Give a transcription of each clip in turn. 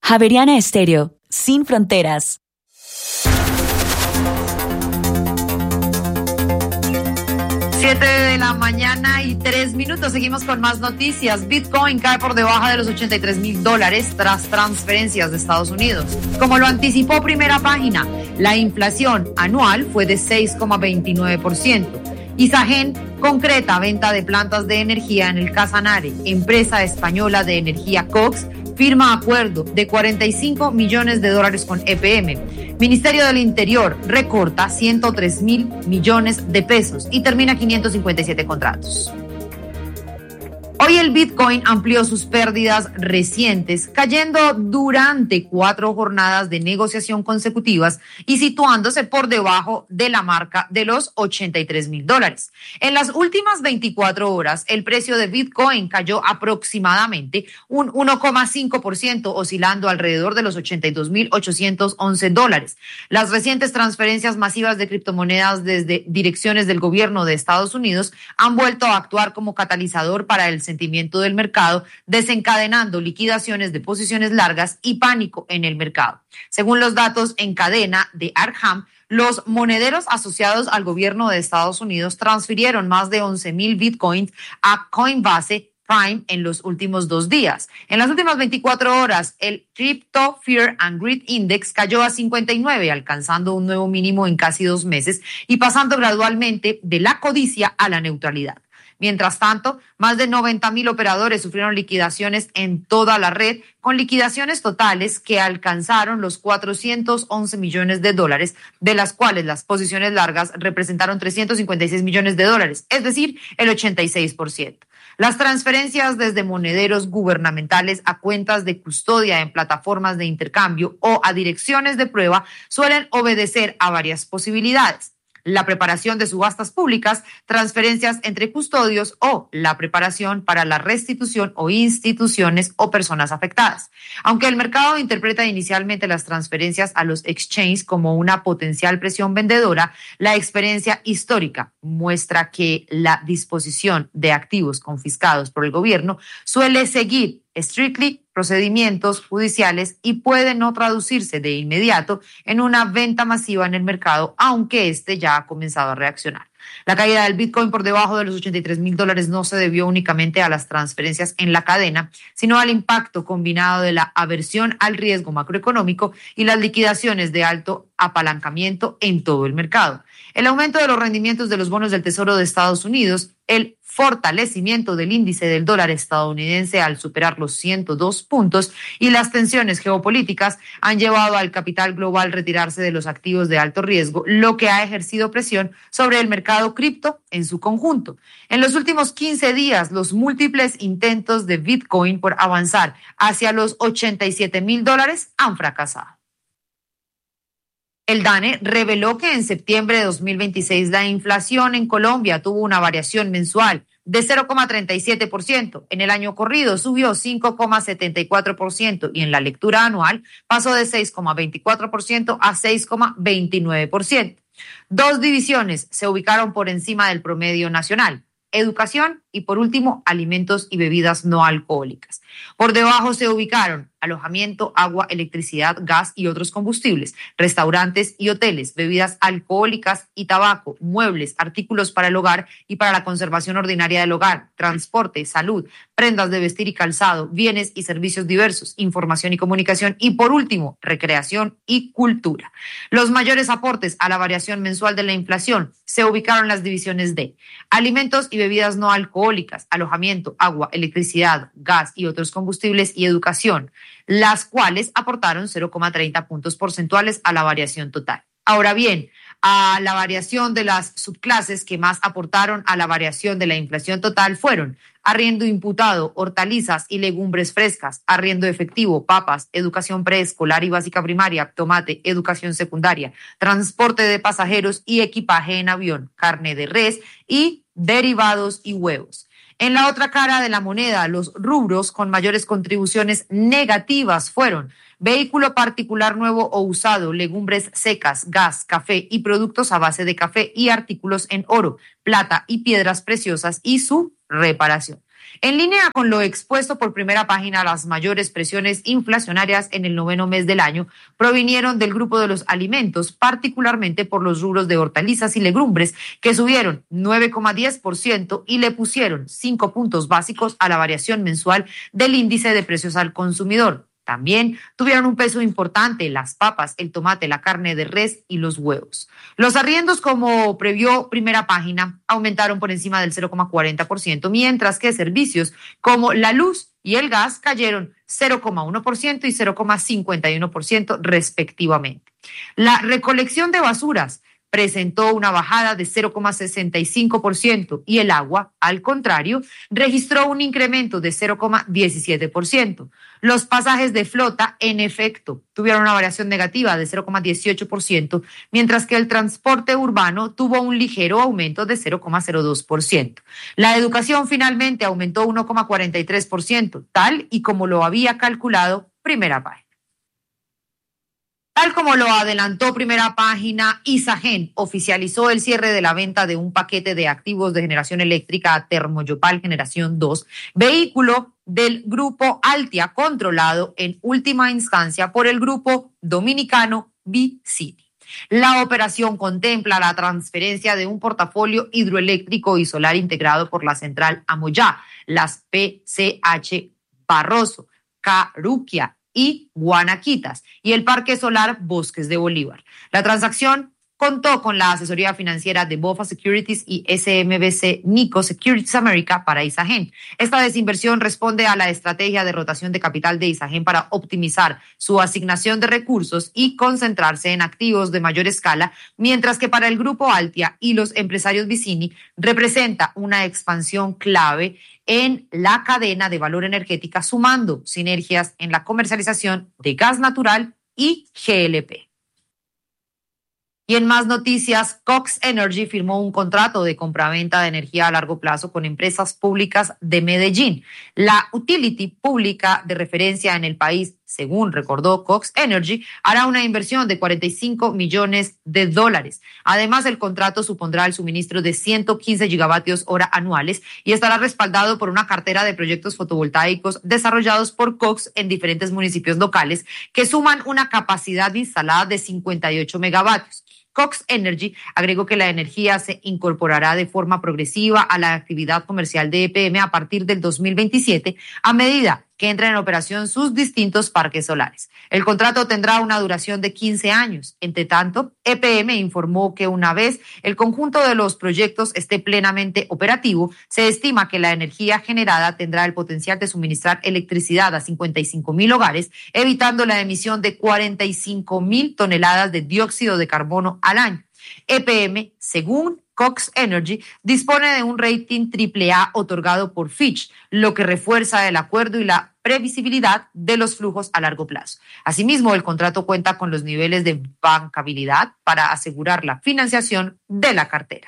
Javeriana Estéreo, sin fronteras. 7:03 a.m. Seguimos con más noticias. Bitcoin cae por debajo de los $83,000 tras transferencias de Estados Unidos. Como lo anticipó Primera Página, la inflación anual fue de 6,29%. Isagen concreta venta de plantas de energía en el Casanare. Empresa española de energía Cox firma acuerdo de $45 millones con EPM. Ministerio del Interior recorta 103,000 millones de pesos y termina 557 contratos. Hoy el Bitcoin amplió sus pérdidas recientes, cayendo durante 4 jornadas de negociación consecutivas y situándose por debajo de la marca de los $83,000. En las últimas 24 horas, el precio de Bitcoin cayó aproximadamente un 1,5%, oscilando alrededor de los $82,811. Las recientes transferencias masivas de criptomonedas desde direcciones del gobierno de Estados Unidos han vuelto a actuar como catalizador para el sentimiento del mercado, desencadenando liquidaciones de posiciones largas y pánico en el mercado. Según los datos en cadena de Arkham, los monederos asociados al gobierno de Estados Unidos transfirieron más de 11,000 bitcoins a Coinbase Prime en los últimos 2 días. En las últimas 24 horas, el Crypto Fear and Greed Index cayó a 59, alcanzando un nuevo mínimo en casi 2 meses y pasando gradualmente de la codicia a la neutralidad. Mientras tanto, más de 90,000 operadores sufrieron liquidaciones en toda la red, con liquidaciones totales que alcanzaron los $411 millones, de las cuales las posiciones largas representaron $356 millones, es decir, el 86%. Las transferencias desde monederos gubernamentales a cuentas de custodia en plataformas de intercambio o a direcciones de prueba suelen obedecer a varias posibilidades: la preparación de subastas públicas, transferencias entre custodios o la preparación para la restitución o instituciones o personas afectadas. Aunque el mercado interpreta inicialmente las transferencias a los exchanges como una potencial presión vendedora, la experiencia histórica muestra que la disposición de activos confiscados por el gobierno suele seguir strictly procedimientos judiciales y puede no traducirse de inmediato en una venta masiva en el mercado, aunque este ya ha comenzado a reaccionar. La caída del Bitcoin por debajo de los $83,000 no se debió únicamente a las transferencias en la cadena, sino al impacto combinado de la aversión al riesgo macroeconómico y las liquidaciones de alto apalancamiento en todo el mercado. El aumento de los rendimientos de los bonos del Tesoro de Estados Unidos, el fortalecimiento del índice del dólar estadounidense al superar los 102 puntos y las tensiones geopolíticas han llevado al capital global retirarse de los activos de alto riesgo, lo que ha ejercido presión sobre el mercado cripto en su conjunto. En los últimos 15 días, los múltiples intentos de Bitcoin por avanzar hacia los $87,000 han fracasado. El DANE reveló que en septiembre de 2026 la inflación en Colombia tuvo una variación mensual de 0,37%. En el año corrido subió 5,74% y en la lectura anual pasó de 6,24% a 6,29%. 2 divisiones se ubicaron por encima del promedio nacional: educación y, por último, alimentos y bebidas no alcohólicas. Por debajo se ubicaron alojamiento, agua, electricidad, gas y otros combustibles, restaurantes y hoteles, bebidas alcohólicas y tabaco, muebles, artículos para el hogar y para la conservación ordinaria del hogar, transporte, salud, prendas de vestir y calzado, bienes y servicios diversos, información y comunicación y, por último, recreación y cultura. Los mayores aportes a la variación mensual de la inflación se ubicaron en las divisiones de alimentos y bebidas no alcohólicas, alojamiento, agua, electricidad, gas y otros combustibles y educación, las cuales aportaron 0,30 puntos porcentuales a la variación total. Ahora bien, a la variación de las subclases que más aportaron a la variación de la inflación total fueron arriendo imputado, hortalizas y legumbres frescas, arriendo efectivo, papas, educación preescolar y básica primaria, tomate, educación secundaria, transporte de pasajeros y equipaje en avión, carne de res y derivados y huevos. En la otra cara de la moneda, los rubros con mayores contribuciones negativas fueron vehículo particular nuevo o usado, legumbres secas, gas, café y productos a base de café y artículos en oro, plata y piedras preciosas y su reparación. En línea con lo expuesto por Primera Página, las mayores presiones inflacionarias en el noveno mes del año provinieron del grupo de los alimentos, particularmente por los rubros de hortalizas y legumbres, que subieron 9,10% y le pusieron 5 puntos básicos a la variación mensual del índice de precios al consumidor. También tuvieron un peso importante las papas, el tomate, la carne de res y los huevos. Los arriendos, como previó Primera Página, aumentaron por encima del 0,40%, mientras que servicios como la luz y el gas cayeron 0,1% y 0,51% respectivamente. La recolección de basuras presentó una bajada de 0,65% y el agua, al contrario, registró un incremento de 0,17%. Los pasajes de flota, en efecto, tuvieron una variación negativa de 0,18%, mientras que el transporte urbano tuvo un ligero aumento de 0,02%. La educación finalmente aumentó 1,43%, tal y como lo había calculado Primera Página. Tal como lo adelantó Primera Página, Isagen oficializó el cierre de la venta de un paquete de activos de generación eléctrica a Termoyopal Generación 2, vehículo del grupo Altia, controlado en última instancia por el grupo dominicano Vicini. La operación contempla la transferencia de un portafolio hidroeléctrico y solar integrado por la central Amoyá, las PCH Barroso, Caruquia y Guanaquitas, y el Parque Solar Bosques de Bolívar. La transacción contó con la asesoría financiera de BofA Securities y SMBC Nikko Securities America para Isagen. Esta desinversión responde a la estrategia de rotación de capital de Isagen para optimizar su asignación de recursos y concentrarse en activos de mayor escala, mientras que para el grupo Altia y los empresarios Vicini representa una expansión clave en la cadena de valor energética, sumando sinergias en la comercialización de gas natural y GLP. Y en más noticias, Cox Energy firmó un contrato de compraventa de energía a largo plazo con empresas públicas de Medellín. La utility pública de referencia en el país, según recordó Cox Energy, hará una inversión de $45 millones. Además, el contrato supondrá el suministro de 115 gigavatios hora anuales y estará respaldado por una cartera de proyectos fotovoltaicos desarrollados por Cox en diferentes municipios locales que suman una capacidad instalada de 58 megavatios. Cox Energy agregó que la energía se incorporará de forma progresiva a la actividad comercial de EPM a partir del 2027, a medida que entren en operación sus distintos parques solares. El contrato tendrá una duración de 15 años. Entre tanto, EPM informó que una vez el conjunto de los proyectos esté plenamente operativo, se estima que la energía generada tendrá el potencial de suministrar electricidad a 55,000 hogares, evitando la emisión de 45,000 toneladas de dióxido de carbono al año. EPM, según Cox Energy, dispone de un rating AAA otorgado por Fitch, lo que refuerza el acuerdo y la previsibilidad de los flujos a largo plazo. Asimismo, el contrato cuenta con los niveles de bancabilidad para asegurar la financiación de la cartera.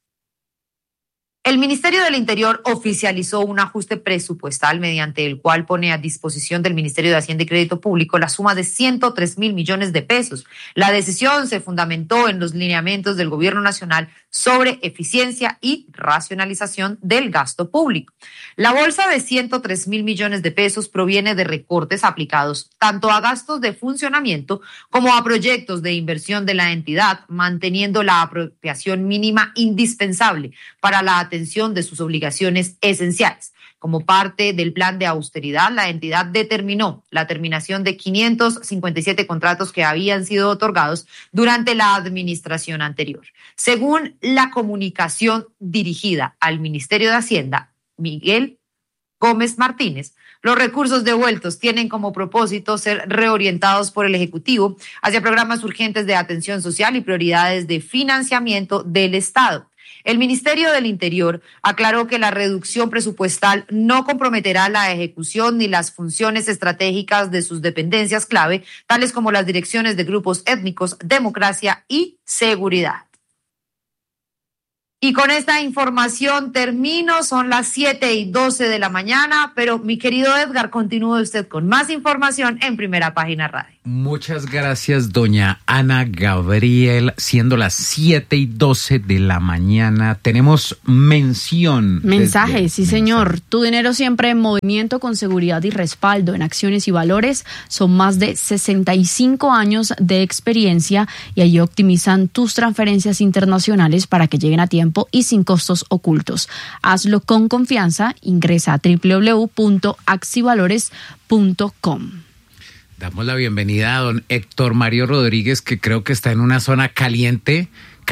El Ministerio del Interior oficializó un ajuste presupuestal mediante el cual pone a disposición del Ministerio de Hacienda y Crédito Público la suma de 103,000 millones de pesos. La decisión se fundamentó en los lineamientos del Gobierno Nacional sobre eficiencia y racionalización del gasto público. La bolsa de 103,000 millones de pesos proviene de recortes aplicados tanto a gastos de funcionamiento como a proyectos de inversión de la entidad, manteniendo la apropiación mínima indispensable para la atención de sus obligaciones esenciales. Como parte del plan de austeridad, la entidad determinó la terminación de 557 contratos que habían sido otorgados durante la administración anterior. Según la comunicación dirigida al Ministerio de Hacienda, Miguel Gómez Martínez, los recursos devueltos tienen como propósito ser reorientados por el Ejecutivo hacia programas urgentes de atención social y prioridades de financiamiento del Estado. El Ministerio del Interior aclaró que la reducción presupuestal no comprometerá la ejecución ni las funciones estratégicas de sus dependencias clave, tales como las direcciones de grupos étnicos, democracia y seguridad. Y con esta información termino, son las 7:12 de la mañana, pero mi querido Edgar, continúe usted con más información en Primera Página Radio. Muchas gracias, doña Ana Gabriel. Siendo las 7:12 de la mañana, tenemos mensajes, sí señor. Tu dinero siempre en movimiento, con seguridad y respaldo en acciones y valores. Son más de 65 años de experiencia y allí optimizan tus transferencias internacionales para que lleguen a tiempo y sin costos ocultos. Hazlo con confianza. Ingresa a www.axivalores.com. Damos la bienvenida a don Héctor Mario Rodríguez, que creo que está en una zona caliente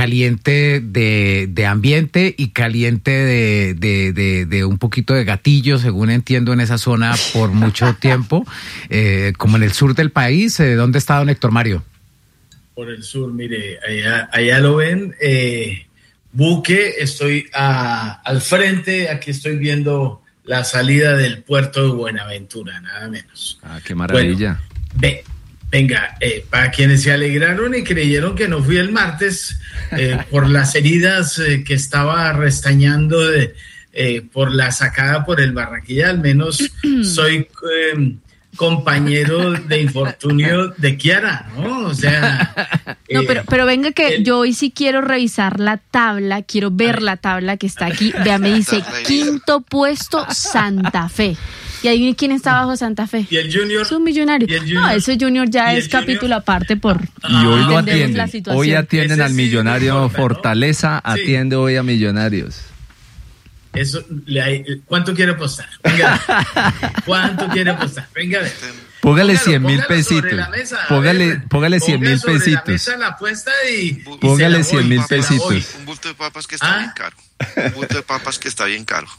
de ambiente y caliente de un poquito de gatillo, según entiendo, en esa zona por mucho tiempo, como en el sur del país. ¿Dónde está don Héctor Mario? Por el sur, mire, allá lo ven, buque, estoy al frente, aquí estoy viendo la salida del puerto de Buenaventura, nada menos. Ah, qué maravilla. Bueno, venga, para quienes se alegraron y creyeron que no fui el martes por las heridas que estaba restañando por la sacada por el Barranquilla, al menos soy compañero de infortunio de Kiara, ¿no? O sea... No, pero venga que yo hoy sí quiero revisar la tabla, quiero ver la tabla que está aquí. Vea, me dice quinto puesto Santa Fe. ¿Y ahí quién está bajo Santa Fe? ¿Y el Junior? Es un millonario. No, ese Junior ya es capítulo aparte por... Y hoy lo atienden. Hoy atienden al millonario Fortaleza, ¿no? Atiende hoy a Millonarios. Eso, ¿cuánto quiere apostar? Venga, ¿cuánto quiere apostar? Venga, a ver. Póngale 100,000 pesitos. Póngale 100,000 pesitos. La apuesta y póngale 100,000 pesitos. Un bulto de papas que está bien caro. Un bulto de papas que está bien caro.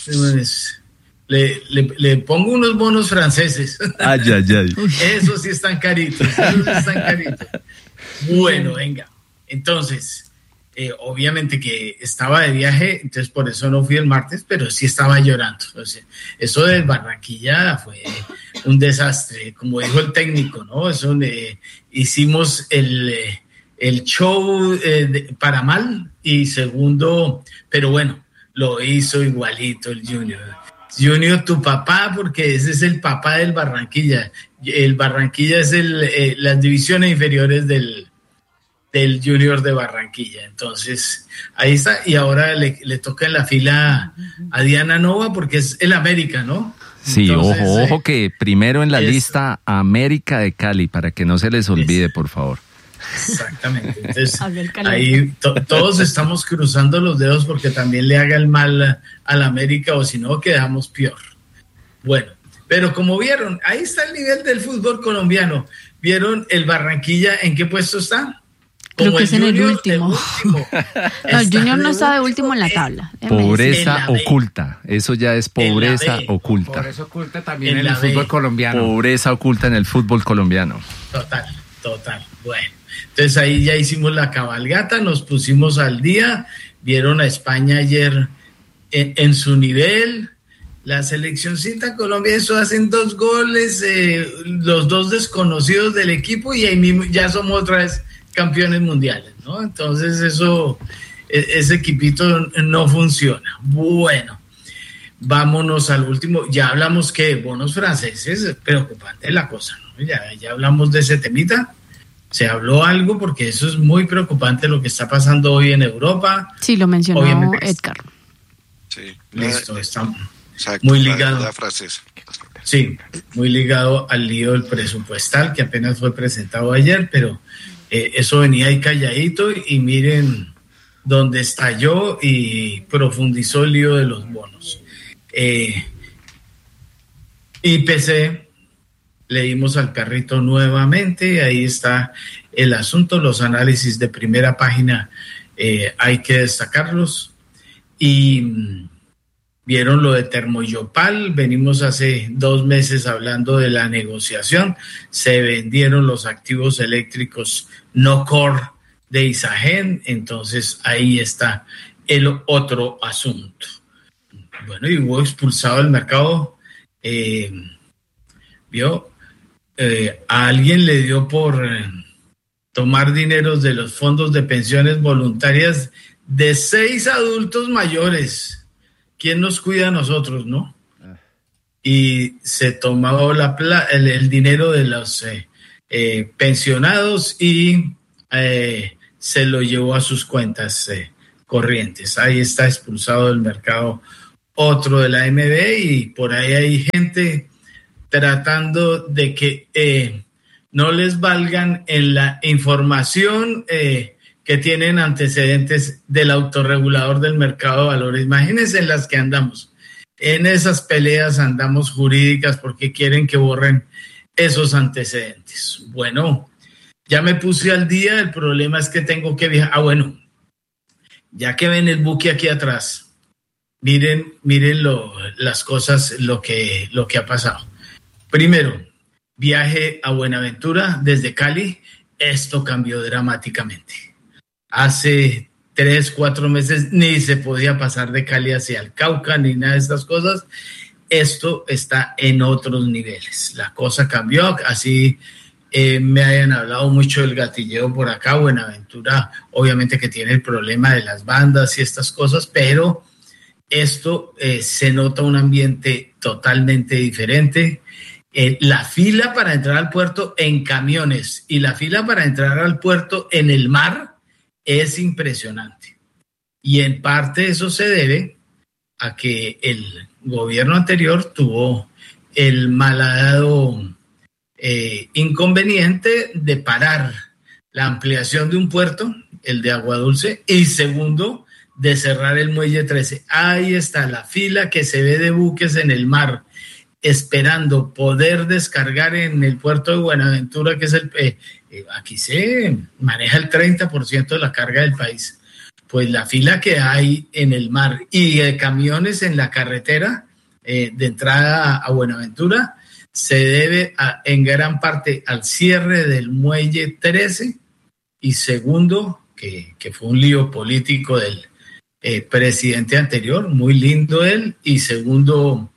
Le pongo unos bonos franceses. Ay. Esos sí están caritos. Bueno, venga. Entonces, obviamente que estaba de viaje, entonces por eso no fui el martes, pero sí estaba llorando. O sea, eso de Barranquilla fue un desastre, como dijo el técnico, ¿no? Eso hicimos el show para mal, y segundo, pero bueno, lo hizo igualito el Junior. Junior, tu papá, porque ese es el papá del Barranquilla. El Barranquilla es las divisiones inferiores del Junior de Barranquilla. Entonces, ahí está. Y ahora le toca en la fila a Diana Nova, porque es el América, ¿no? Sí, entonces, ojo que primero en la eso. lista América de Cali, para que no se les olvide, por favor. Exactamente. Entonces, ahí todos estamos cruzando los dedos porque también le haga el mal al América, o si no, quedamos peor. Bueno, pero como vieron, ahí está el nivel del fútbol colombiano. ¿Vieron el Barranquilla en qué puesto está? Creo que es en el último. No, el Junior no está de último en la tabla. Pobreza oculta. Eso ya es pobreza oculta. Pobreza oculta también en el fútbol colombiano. Pobreza oculta en el fútbol colombiano. Total. Bueno, entonces ahí ya hicimos la cabalgata, nos pusimos al día. Vieron a España ayer en su nivel. La seleccioncita Colombia, eso hacen 2 goles, los 2 desconocidos del equipo, y ahí mismo ya somos otra vez campeones mundiales, ¿no? Entonces ese equipito no funciona. Bueno, vámonos al último. Ya hablamos que bonos franceses, preocupante la cosa, ¿no? Ya hablamos de ese temita. Se habló algo, porque eso es muy preocupante lo que está pasando hoy en Europa. Sí, lo mencionó obviamente Edgar. Sí. Listo, está exacto, muy ligado. La francesa. Sí, muy ligado al lío del presupuestal que apenas fue presentado ayer, pero eso venía ahí calladito, y miren dónde estalló y profundizó el lío de los bonos. IPC, leímos al carrito nuevamente, ahí está el asunto, los análisis de Primera Página, hay que destacarlos. Y vieron lo de Termoyopal, venimos hace 2 meses hablando de la negociación, se vendieron los activos eléctricos no core de Isagen, entonces ahí está el otro asunto. Bueno, y hubo expulsado del mercado, a alguien le dio por tomar dineros de los fondos de pensiones voluntarias de 6 adultos mayores. ¿Quién nos cuida a nosotros, no? Y se tomaba el dinero de los pensionados y se lo llevó a sus cuentas corrientes. Ahí está expulsado del mercado otro de la AMB, y por ahí hay gente tratando de que no les valgan en la información que tienen antecedentes del autorregulador del mercado de valores. Imagínense en las que andamos. En esas peleas andamos jurídicas porque quieren que borren esos antecedentes. Bueno, ya me puse al día. El problema es que tengo que viajar. Bueno, ya que ven el buque aquí atrás, miren las cosas, lo que ha pasado. Primero, viaje a Buenaventura desde Cali. Esto cambió dramáticamente. Hace 3-4 meses ni se podía pasar de Cali hacia el Cauca ni nada de estas cosas. Esto está en otros niveles. La cosa cambió. Así me hayan hablado mucho del gatilleo por acá. Buenaventura, obviamente que tiene el problema de las bandas y estas cosas, pero esto se nota un ambiente totalmente diferente. La fila para entrar al puerto en camiones y la fila para entrar al puerto en el mar es impresionante. Y en parte eso se debe a que el gobierno anterior tuvo el malhadado inconveniente de parar la ampliación de un puerto, el de Agua Dulce, y segundo, de cerrar el muelle 13. Ahí está la fila que se ve de buques en el mar, esperando poder descargar en el puerto de Buenaventura, que es aquí se maneja el 30% de la carga del país. Pues la fila que hay en el mar y de camiones en la carretera de entrada a Buenaventura se debe en gran parte al cierre del muelle 13, y segundo, que fue un lío político del presidente anterior, muy lindo él, y segundo,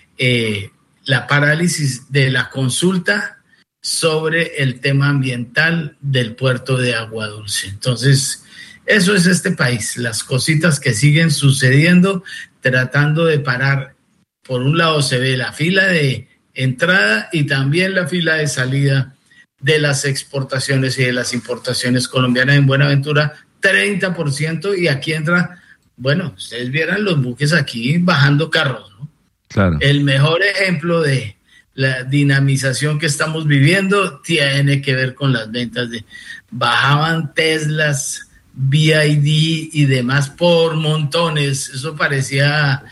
la parálisis de la consulta sobre el tema ambiental del puerto de Agua Dulce. Entonces, eso es este país, las cositas que siguen sucediendo, tratando de parar. Por un lado se ve la fila de entrada y también la fila de salida de las exportaciones y de las importaciones colombianas en Buenaventura, 30%, y aquí entra, bueno, ustedes vieran los buques aquí bajando carros, ¿no? Claro. El mejor ejemplo de la dinamización que estamos viviendo tiene que ver con las ventas bajaban Teslas, BID y demás por montones. Eso parecía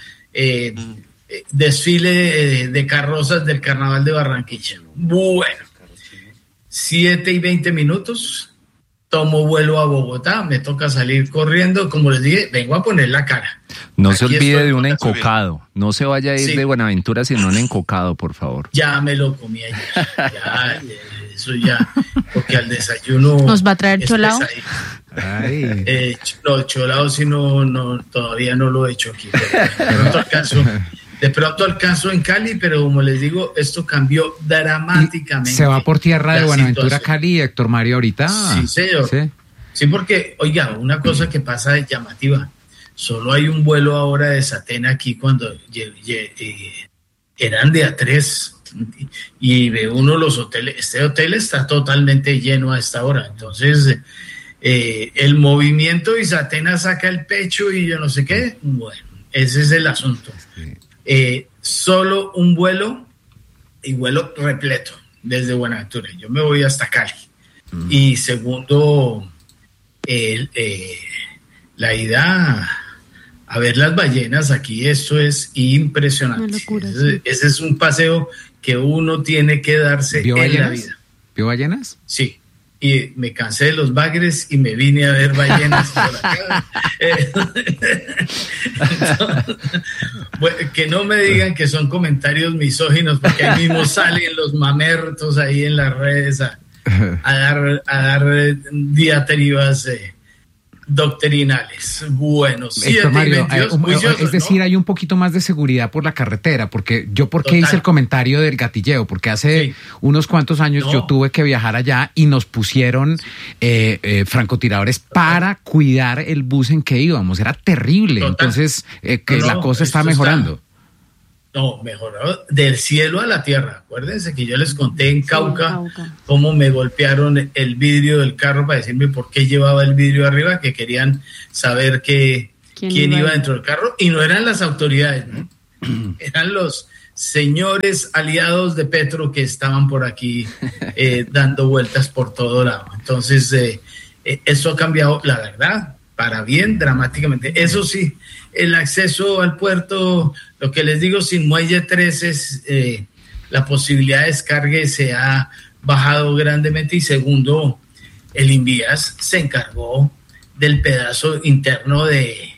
desfile de carrozas del Carnaval de Barranquilla. Bueno, 7:20, tomo vuelo a Bogotá, me toca salir corriendo, como les dije, vengo a poner la cara. No se olvide de un encocado, no se vaya a ir de Buenaventura sin un encocado, por favor. Ya me lo comí ayer, eso ya, porque al desayuno... ¿Nos va a traer cholao? No, cholao sí no, todavía no lo he hecho aquí, de pronto alcanzo en Cali, pero como les digo, esto cambió dramáticamente. ¿Se va por tierra de Buenaventura a Cali, Héctor Mario, ahorita? Sí, señor. Sí, porque, oiga, una cosa que pasa de llamativa, solo hay un vuelo ahora de Satena aquí cuando eran de A3 y ve uno los hoteles, este hotel está totalmente lleno a esta hora, entonces el movimiento y Satena saca el pecho y yo no sé qué, bueno, ese es el asunto. Solo un vuelo y vuelo repleto desde Buenaventura. Yo me voy hasta Cali. Y segundo, la ida a ver las ballenas aquí, esto es impresionante. Una locura, ese es un paseo que uno tiene que darse en la vida. ¿Vio ballenas? Sí. Y me cansé de los bagres y me vine a ver ballenas por acá. Que no me digan que son comentarios misóginos, porque ahí mismo salen los mamertos ahí en las redes a dar diatribas doctrinales. Bueno, Héctor Mario, es decir, ¿no? Hay un poquito más de seguridad por la carretera, porque yo hice el comentario del gatilleo, porque hace unos cuantos años yo tuve que viajar allá y nos pusieron francotiradores para cuidar el bus en que íbamos. Era terrible. Entonces, la cosa está mejorando. Mejoró del cielo a la tierra. Acuérdense que yo les conté en Cauca cómo me golpearon el vidrio del carro para decirme por qué llevaba el vidrio arriba, que querían saber quién iba dentro del carro, y no eran las autoridades, ¿no? Eran los señores aliados de Petro que estaban por aquí dando vueltas por todo lado. Entonces, eso ha cambiado, la verdad, para bien, dramáticamente. Eso sí, el acceso al puerto, lo que les digo, sin muelle 3 es la posibilidad de descargue se ha bajado grandemente, y segundo, el Invías se encargó del pedazo interno de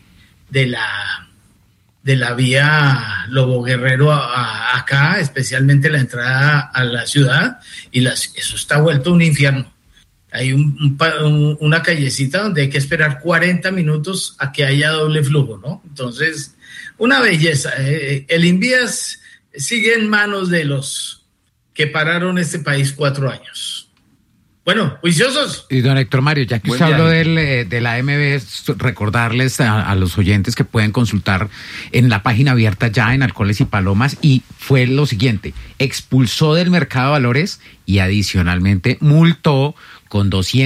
la vía Lobo Guerrero acá, especialmente la entrada a la ciudad, y eso está vuelto un infierno. Hay una callecita donde hay que esperar 40 minutos a que haya doble flujo, ¿no? Entonces, una belleza. El Invías sigue en manos de los que pararon este país 4 años. Bueno, juiciosos. Y don Héctor Mario, ya que usted habló de la AMB, recordarles a los oyentes que pueden consultar en la página abierta ya en Alcoholes y Palomas, y fue lo siguiente: expulsó del mercado de valores y adicionalmente multó con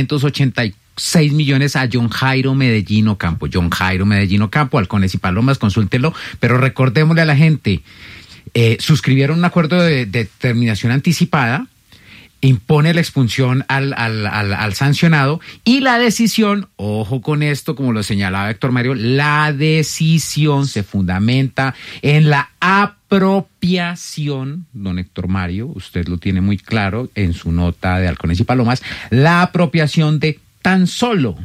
286 millones a John Jairo Medellín Ocampo. John Jairo Medellín Ocampo, Halcones y Palomas, consúltenlo, pero recordémosle a la gente, suscribieron un acuerdo de terminación anticipada, impone la expulsión al sancionado, y la decisión, ojo con esto, como lo señalaba Héctor Mario, la decisión se fundamenta en la apropiación, don Héctor Mario, usted lo tiene muy claro en su nota de Halcones y Palomas, la apropiación de tan solo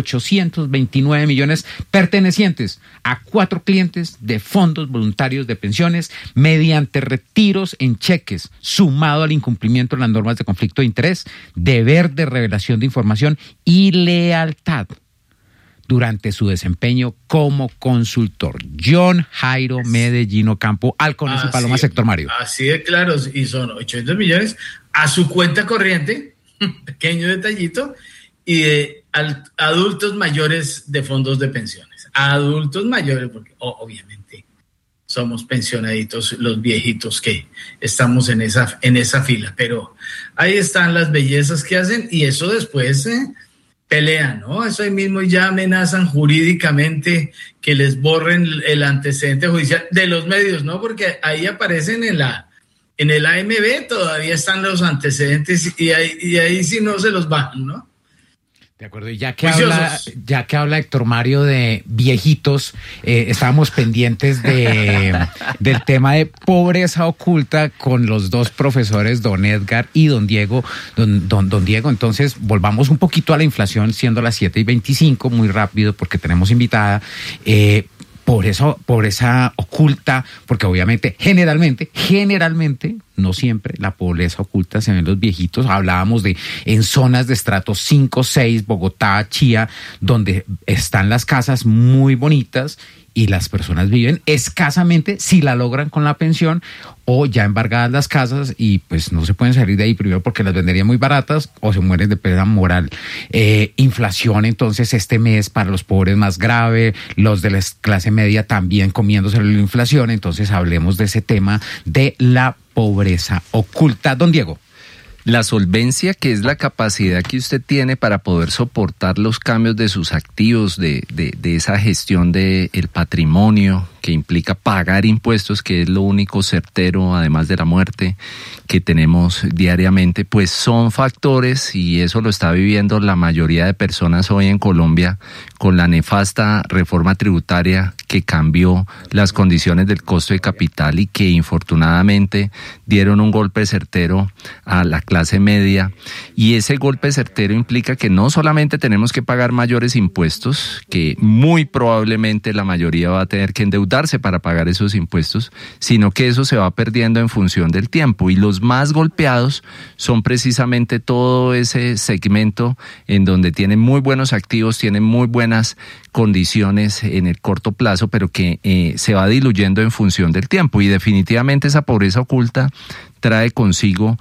829 millones pertenecientes a 4 clientes de fondos voluntarios de pensiones mediante retiros en cheques, sumado al incumplimiento de las normas de conflicto de interés, deber de revelación de información y lealtad durante su desempeño como consultor. John Jairo Medellín Ocampo, Halcones y Palomas, Héctor Mario. Así de claro, y son 800 millones a su cuenta corriente, pequeño detallito, y de adultos mayores de fondos de pensiones. Adultos mayores, porque obviamente somos pensionaditos, los viejitos que estamos en esa fila, pero ahí están las bellezas que hacen, y eso después pelean, ¿no? Eso ahí mismo ya amenazan jurídicamente que les borren el antecedente judicial de los medios, ¿no? Porque ahí aparecen en el AMB, todavía están los antecedentes, y ahí sí no se los bajan, ¿no? De acuerdo, y ya que habla Héctor Mario de viejitos, estábamos pendientes del tema de pobreza oculta con los dos profesores, don Edgar y don Diego. Don Diego, entonces volvamos un poquito a la inflación, siendo las 7:25, muy rápido porque tenemos invitada. Pobreza oculta, porque obviamente, generalmente, no siempre, la pobreza oculta se ve en los viejitos. Hablábamos en zonas de estratos 5, 6, Bogotá, Chía, donde están las casas muy bonitas y las personas viven escasamente, si la logran con la pensión, o ya embargadas las casas, y pues no se pueden salir de ahí, primero porque las venderían muy baratas o se mueren de pérdida moral. Inflación, entonces, este mes para los pobres más grave, los de la clase media también comiéndose la inflación. Entonces hablemos de ese tema de la pobreza oculta. Don Diego. La solvencia, que es la capacidad que usted tiene para poder soportar los cambios de sus activos, de esa gestión del patrimonio, que implica pagar impuestos, que es lo único certero, además de la muerte, que tenemos diariamente, pues son factores, y eso lo está viviendo la mayoría de personas hoy en Colombia, con la nefasta reforma tributaria que cambió las condiciones del costo de capital y que infortunadamente dieron un golpe certero a la clase clase media, y ese golpe certero implica que no solamente tenemos que pagar mayores impuestos, que muy probablemente la mayoría va a tener que endeudarse para pagar esos impuestos, sino que eso se va perdiendo en función del tiempo, y los más golpeados son precisamente todo ese segmento en donde tienen muy buenos activos, tienen muy buenas condiciones en el corto plazo, pero que se va diluyendo en función del tiempo, y definitivamente esa pobreza oculta trae consigo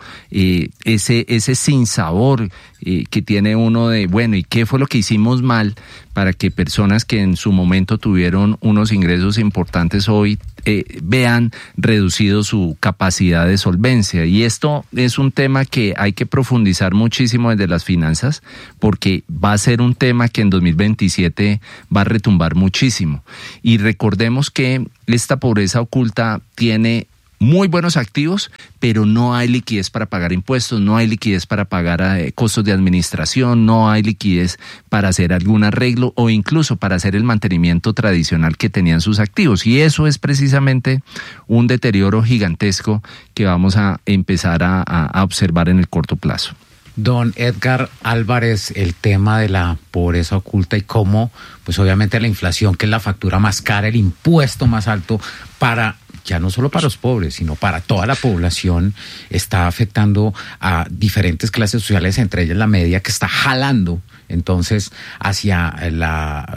ese sinsabor que tiene uno de, bueno, ¿y qué fue lo que hicimos mal para que personas que en su momento tuvieron unos ingresos importantes hoy vean reducido su capacidad de solvencia? Y esto es un tema que hay que profundizar muchísimo desde las finanzas, porque va a ser un tema que en 2027 va a retumbar muchísimo. Y recordemos que esta pobreza oculta tiene muy buenos activos, pero no hay liquidez para pagar impuestos, no hay liquidez para pagar costos de administración, no hay liquidez para hacer algún arreglo o incluso para hacer el mantenimiento tradicional que tenían sus activos. Y eso es precisamente un deterioro gigantesco que vamos a empezar a observar en el corto plazo. Don Edgar Álvarez, el tema de la pobreza oculta y cómo, pues obviamente la inflación, que es la factura más cara, el impuesto más alto para, ya no solo para los pobres, sino para toda la población, está afectando a diferentes clases sociales, entre ellas la media, que está jalando entonces hacia la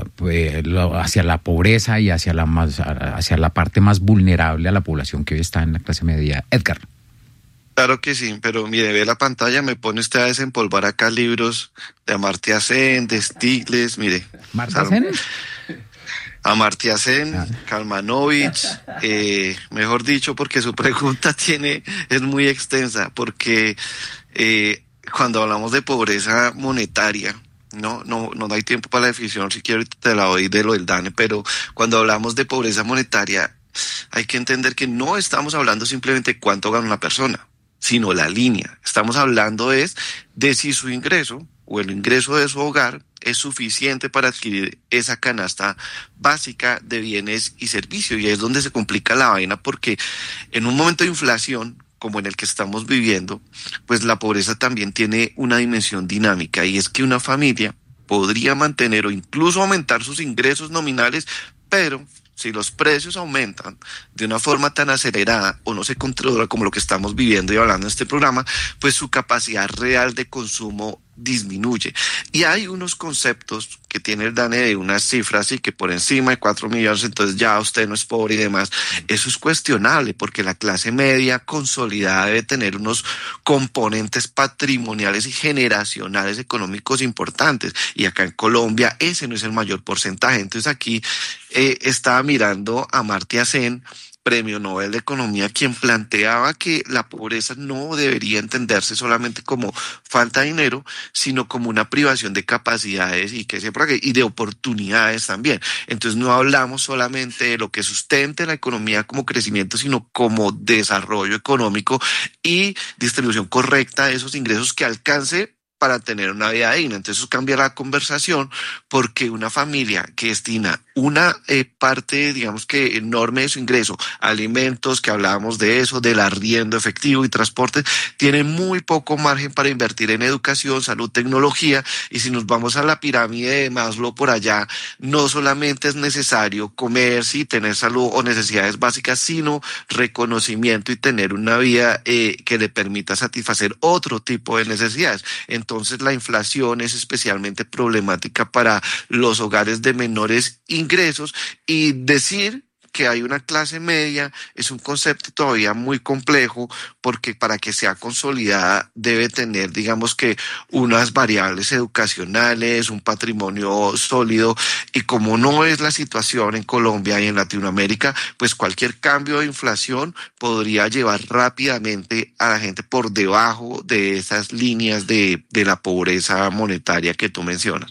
pobreza y hacia la parte más vulnerable a la población que hoy está en la clase media. Edgar. Claro que sí, pero mire, ve la pantalla, me pone usted a desempolvar acá libros de Amartya Sen, de Stiglitz, mire. ¿Amartya Sen? Amartya Sen, Kalmanovich, mejor dicho, porque su pregunta es muy extensa, porque cuando hablamos de pobreza monetaria, no hay tiempo para la definición, si quiero te la doy de lo del DANE, pero cuando hablamos de pobreza monetaria, hay que entender que no estamos hablando simplemente de cuánto gana una persona, sino la línea. Estamos hablando de si su ingreso o el ingreso de su hogar es suficiente para adquirir esa canasta básica de bienes y servicios. Y ahí es donde se complica la vaina, porque en un momento de inflación como en el que estamos viviendo, pues la pobreza también tiene una dimensión dinámica, y es que una familia podría mantener o incluso aumentar sus ingresos nominales, pero si los precios aumentan de una forma tan acelerada o no se controla como lo que estamos viviendo y hablando en este programa, pues su capacidad real de consumo disminuye. Y hay unos conceptos que tiene el DANE de unas cifras y que por encima de 4 millones, entonces ya usted no es pobre y demás. Eso es cuestionable, porque la clase media consolidada debe tener unos componentes patrimoniales y generacionales económicos importantes. Y acá en Colombia ese no es el mayor porcentaje. Entonces aquí estaba mirando a Amartya Sen, Premio Nobel de Economía, quien planteaba que la pobreza no debería entenderse solamente como falta de dinero, sino como una privación de capacidades y de oportunidades también. Entonces no hablamos solamente de lo que sustente la economía como crecimiento, sino como desarrollo económico y distribución correcta de esos ingresos que alcance para tener una vida digna. Entonces eso cambia la conversación, porque una familia que destina una parte, digamos que enorme de su ingreso, alimentos, que hablábamos de eso, del arriendo efectivo y transporte, tiene muy poco margen para invertir en educación, salud, tecnología. Y si nos vamos a la pirámide de Maslow por allá, no solamente es necesario comer, sí, tener salud o necesidades básicas, sino reconocimiento y tener una vida que le permita satisfacer otro tipo de necesidades. Entonces la inflación es especialmente problemática para los hogares de menores ingresos, y decir que hay una clase media es un concepto todavía muy complejo, porque para que sea consolidada debe tener, digamos que, unas variables educacionales, un patrimonio sólido, y como no es la situación en Colombia y en Latinoamérica, pues cualquier cambio de inflación podría llevar rápidamente a la gente por debajo de esas líneas de la pobreza monetaria que tú mencionas.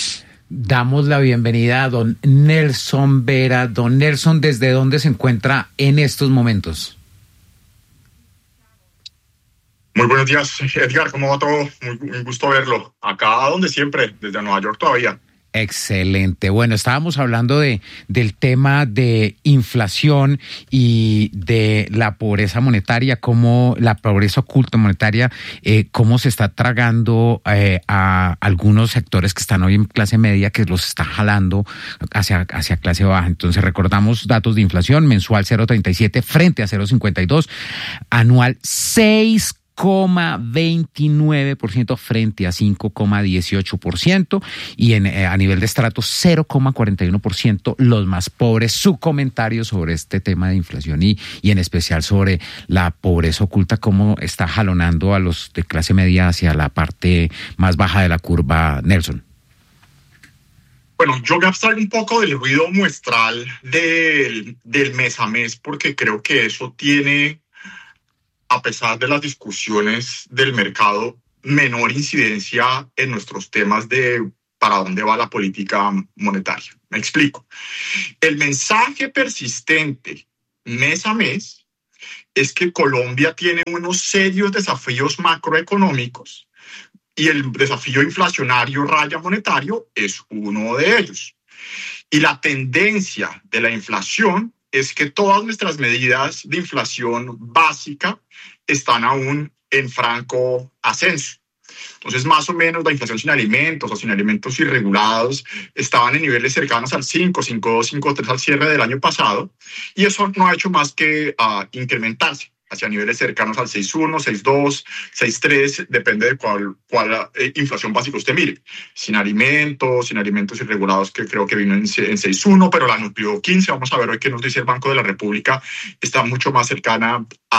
Damos la bienvenida a don Nelson Vera. Don Nelson, ¿desde dónde se encuentra en estos momentos? Muy buenos días, Edgar, ¿cómo va todo? Muy gusto verlo. Acá donde siempre, desde Nueva York todavía. Excelente. Bueno, estábamos hablando del tema de inflación y de la pobreza monetaria, cómo la pobreza oculta monetaria, cómo se está tragando a algunos sectores que están hoy en clase media, que los está jalando hacia clase baja. Entonces recordamos datos de inflación: mensual 0,37 frente a 0,52, anual 6,29% frente a 5,18%, y a nivel de estrato 0,41%, los más pobres. Su comentario sobre este tema de inflación y en especial sobre la pobreza oculta, cómo está jalonando a los de clase media hacia la parte más baja de la curva, Nelson. Bueno, yo me abstraigo un poco del ruido muestral del mes a mes, porque creo que eso tiene, a pesar de las discusiones del mercado, menor incidencia en nuestros temas de para dónde va la política monetaria. Me explico. El mensaje persistente mes a mes es que Colombia tiene unos serios desafíos macroeconómicos y el desafío inflacionario raya monetario es uno de ellos. Y la tendencia de la inflación es que todas nuestras medidas de inflación básica están aún en franco ascenso. Entonces, más o menos, la inflación sin alimentos o sin alimentos irregulados estaban en niveles cercanos al 5, 5,2, 5,3 al cierre del año pasado, y eso no ha hecho más que incrementarse hacia niveles cercanos al 6,1, 6,2, 6,3, depende de cuál inflación básica usted mire. Sin alimentos irregulados, que creo que vino en 6,1, pero la nucleo 15, vamos a ver hoy qué nos dice el Banco de la República, está mucho más cercana a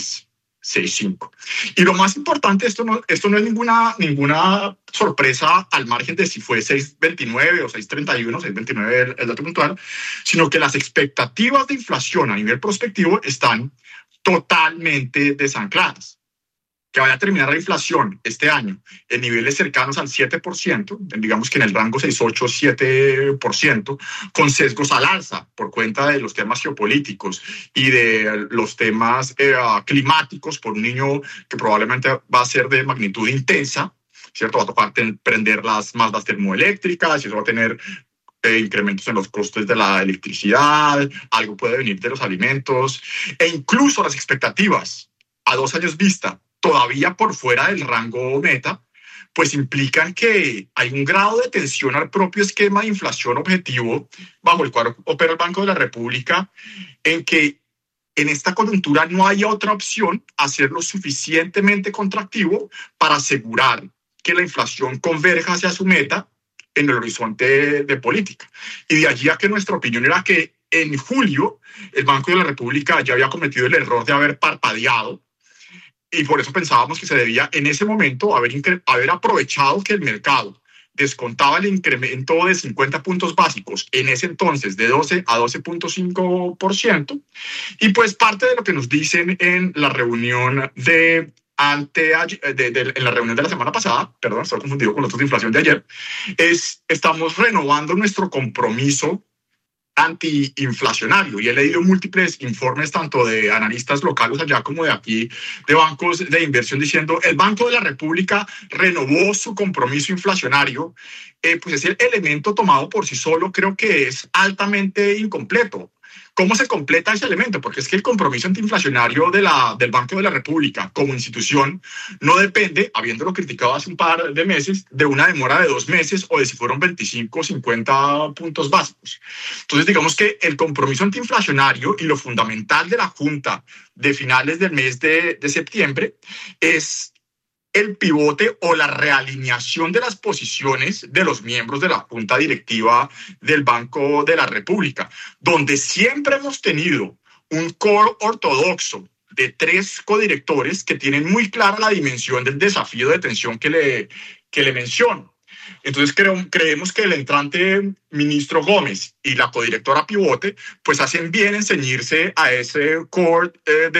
6,5. Y lo más importante, esto no es ninguna sorpresa al margen de si fue 6,29 o 6,31, 6,29 el dato puntual, sino que las expectativas de inflación a nivel prospectivo están totalmente desancladas. Que vaya a terminar la inflación este año en niveles cercanos al 7%, digamos que en el rango 6,8, 7%, con sesgos al alza por cuenta de los temas geopolíticos y de los temas climáticos, por un niño que probablemente va a ser de magnitud intensa, ¿cierto? Va a tocar prender las Mazdas termoeléctricas y eso va a tener incrementos en los costes de la electricidad, algo puede venir de los alimentos, e incluso las expectativas a 2 años vista todavía por fuera del rango meta, pues implican que hay un grado de tensión al propio esquema de inflación objetivo bajo el cual opera el Banco de la República, en que en esta coyuntura no hay otra opción hacerlo suficientemente contractivo para asegurar que la inflación converja hacia su meta en el horizonte de política. Y de allí a que nuestra opinión era que en julio el Banco de la República ya había cometido el error de haber parpadeado, y por eso pensábamos que se debía en ese momento haber aprovechado que el mercado descontaba el incremento de 50 puntos básicos en ese entonces de 12 a 12,5%, y pues parte de lo que nos dicen en la reunión en la reunión de la semana pasada, perdón, estoy confundido con los datos de inflación de ayer, estamos renovando nuestro compromiso antiinflacionario, y he leído múltiples informes tanto de analistas locales allá como de aquí, de bancos de inversión, diciendo el Banco de la República renovó su compromiso inflacionario. Pues ese elemento tomado por sí solo creo que es altamente incompleto. ¿Cómo se completa ese elemento? Porque es que el compromiso antiinflacionario del Banco de la República como institución no depende, habiéndolo criticado hace un par de meses, de una demora de 2 meses o de si fueron 25 o 50 puntos básicos. Entonces, digamos que el compromiso antiinflacionario y lo fundamental de la Junta de finales del mes de septiembre es el pivote o la realineación de las posiciones de los miembros de la Junta Directiva del Banco de la República, donde siempre hemos tenido un core ortodoxo de 3 codirectores que tienen muy clara la dimensión del desafío de tensión que le menciono. Entonces creemos que el entrante ministro Gómez y la codirectora pivote pues hacen bien en ceñirse a ese core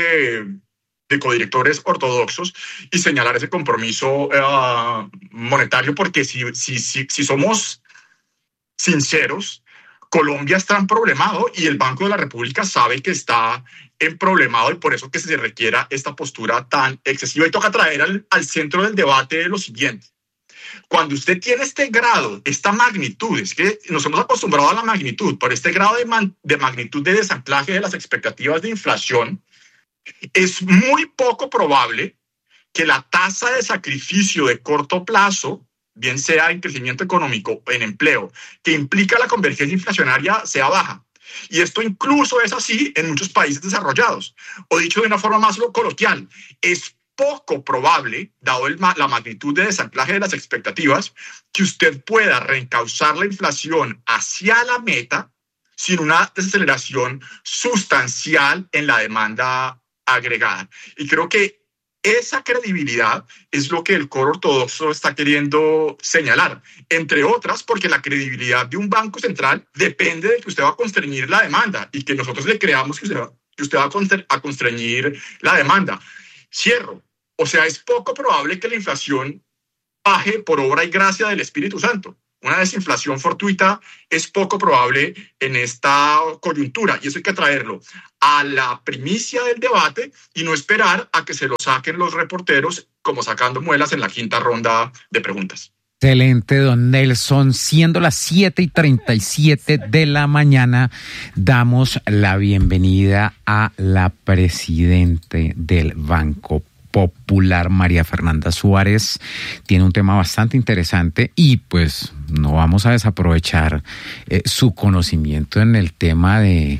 de codirectores ortodoxos y señalar ese compromiso monetario, porque si somos sinceros, Colombia está en problemado y el Banco de la República sabe que está en problemado, y por eso que se requiera esta postura tan excesiva. Y toca traer al centro del debate lo siguiente. Cuando usted tiene este grado, esta magnitud, es que nos hemos acostumbrado a la magnitud, pero este grado de magnitud de desanclaje de las expectativas de inflación, es muy poco probable que la tasa de sacrificio de corto plazo, bien sea en crecimiento económico o en empleo, que implica la convergencia inflacionaria, sea baja. Y esto incluso es así en muchos países desarrollados. O dicho de una forma más coloquial, es poco probable, dado la magnitud de desanclaje de las expectativas, que usted pueda reencauzar la inflación hacia la meta sin una desaceleración sustancial en la demanda agregada. Y creo que esa credibilidad es lo que el core ortodoxo está queriendo señalar, entre otras porque la credibilidad de un banco central depende de que usted va a constreñir la demanda y que nosotros le creamos que usted va a constreñir la demanda. Cierro. O sea, es poco probable que la inflación baje por obra y gracia del Espíritu Santo. Una desinflación fortuita es poco probable en esta coyuntura y eso hay que traerlo a la primicia del debate y no esperar a que se lo saquen los reporteros como sacando muelas en la quinta ronda de preguntas. Excelente, don Nelson. Siendo las 7:37 de la mañana, damos la bienvenida a la presidente del Banco Popular, María Fernanda Suárez. Tiene un tema bastante interesante y pues no vamos a desaprovechar su conocimiento en el tema de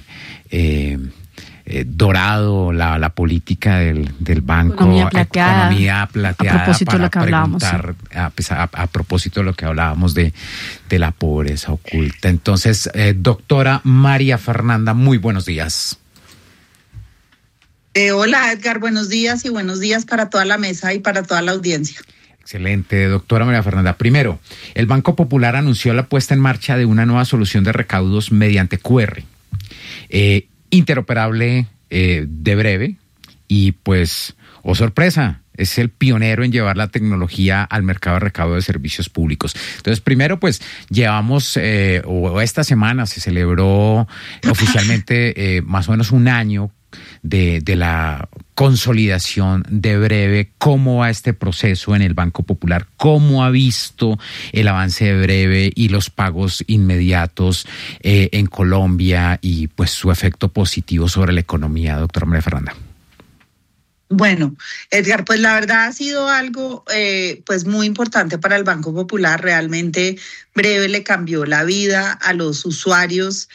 dorado, la política del banco, economía plateada, a propósito de lo que hablábamos, a propósito de lo que hablábamos de la pobreza oculta. Entonces, doctora María Fernanda, muy buenos días. Hola Edgar, buenos días y buenos días para toda la mesa y para toda la audiencia. Excelente, doctora María Fernanda. Primero, el Banco Popular anunció la puesta en marcha de una nueva solución de recaudos mediante QR, interoperable de breve y pues, oh sorpresa, es el pionero en llevar la tecnología al mercado de recaudo de servicios públicos. Entonces, primero, pues, llevamos, o esta semana se celebró oficialmente más o menos un año de la consolidación de breve. ¿Cómo va este proceso en el Banco Popular? ¿Cómo ha visto el avance de breve y los pagos inmediatos en Colombia y pues su efecto positivo sobre la economía, doctora María Fernanda? Bueno, Edgar, pues la verdad ha sido algo pues muy importante para el Banco Popular. Realmente breve le cambió la vida a los usuarios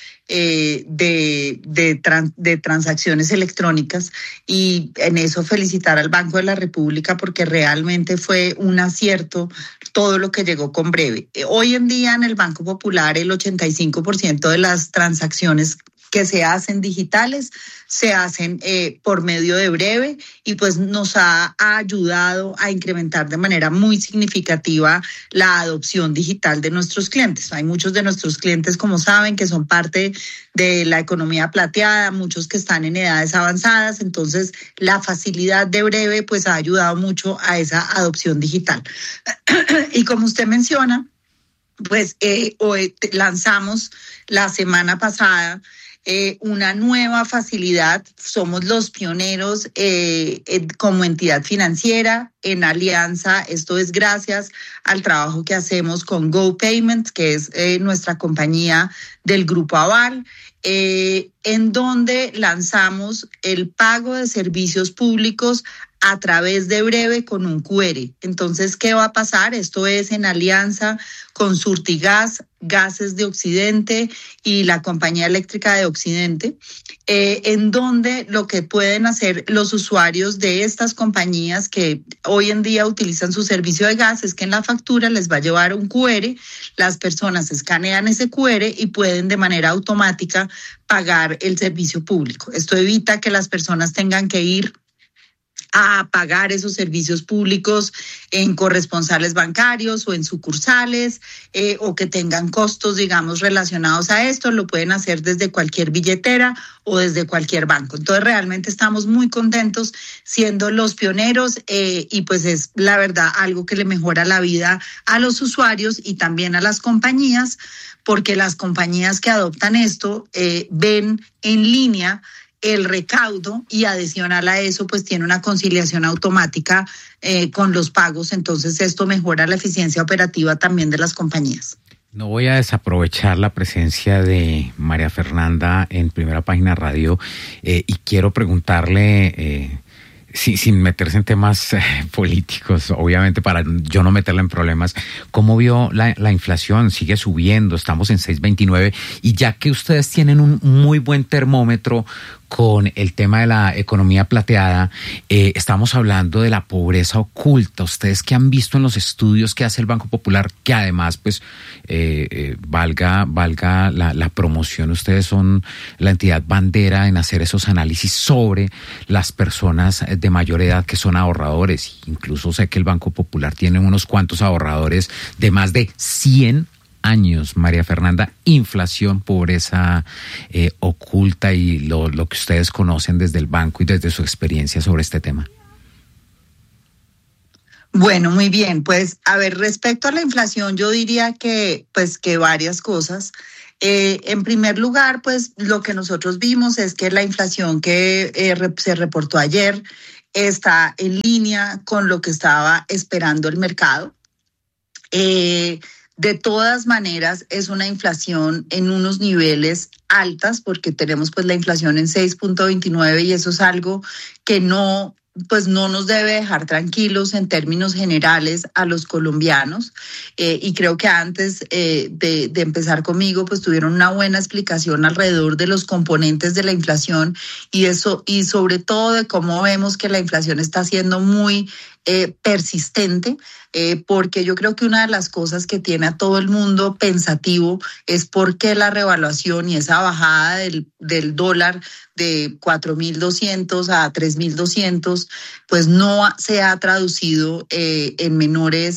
de transacciones electrónicas y en eso felicitar al Banco de la República porque realmente fue un acierto todo lo que llegó con breve. Hoy en día en el Banco Popular el 85% de las transacciones que se hacen digitales, se hacen por medio de breve y pues nos ha ayudado a incrementar de manera muy significativa la adopción digital de nuestros clientes. Hay muchos de nuestros clientes, como saben, que son parte de la economía plateada, muchos que están en edades avanzadas, entonces la facilidad de breve pues ha ayudado mucho a esa adopción digital. Y como usted menciona, pues hoy lanzamos la semana pasada una nueva facilidad. Somos los pioneros como entidad financiera en alianza. Esto es gracias al trabajo que hacemos con GoPayments, que es nuestra compañía del Grupo Aval, en donde lanzamos el pago de servicios públicos a través de breve con un QR. Entonces, ¿qué va a pasar? Esto es en alianza con Surtigas, Gases de Occidente y la Compañía Eléctrica de Occidente, en donde lo que pueden hacer los usuarios de estas compañías que hoy en día utilizan su servicio de gas es que en la factura les va a llevar un QR, las personas escanean ese QR y pueden de manera automática pagar el servicio público. Esto evita que las personas tengan que ir a pagar esos servicios públicos en corresponsales bancarios o en sucursales o que tengan costos, digamos, relacionados a esto. Lo pueden hacer desde cualquier billetera o desde cualquier banco. Entonces, realmente estamos muy contentos siendo los pioneros y pues es la verdad algo que le mejora la vida a los usuarios y también a las compañías, porque las compañías que adoptan esto ven en línea el recaudo y adicional a eso pues tiene una conciliación automática con los pagos, entonces esto mejora la eficiencia operativa también de las compañías. No voy a desaprovechar la presencia de María Fernanda en Primera Página Radio y quiero preguntarle, sin meterse en temas políticos, obviamente para yo no meterla en problemas, ¿cómo vio la inflación? Sigue subiendo, estamos en 6.29 y ya que ustedes tienen un muy buen termómetro con el tema de la economía plateada, estamos hablando de la pobreza oculta. Ustedes que han visto en los estudios que hace el Banco Popular, que además, pues, valga la promoción, ustedes son la entidad bandera en hacer esos análisis sobre las personas de mayor edad que son ahorradores. Incluso sé que el Banco Popular tiene unos cuantos ahorradores de más de 100 años, María Fernanda. Inflación, pobreza oculta y lo que ustedes conocen desde el banco y desde su experiencia sobre este tema. Bueno, muy bien. Pues, a ver, respecto a la inflación, yo diría que varias cosas. En primer lugar, pues, lo que nosotros vimos es que la inflación que se reportó ayer está en línea con lo que estaba esperando el mercado. De todas maneras, es una inflación en unos niveles altas porque tenemos pues la inflación en 6.29 y eso es algo que no nos debe dejar tranquilos en términos generales a los colombianos. Y creo que antes de empezar conmigo, pues tuvieron una buena explicación alrededor de los componentes de la inflación y sobre todo de cómo vemos que la inflación está siendo muy persistente, porque yo creo que una de las cosas que tiene a todo el mundo pensativo es por qué la revaluación y esa bajada del dólar de 4.200 a 3.200 pues no se ha traducido en menores,